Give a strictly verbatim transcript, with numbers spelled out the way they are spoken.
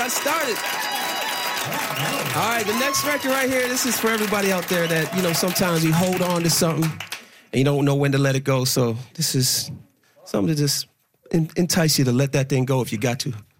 got started. All right, the next record right here, this is for everybody out there that, you know, sometimes you hold on to something and you don't know when to let it go. So this is something to just entice you to let that thing go if you got to.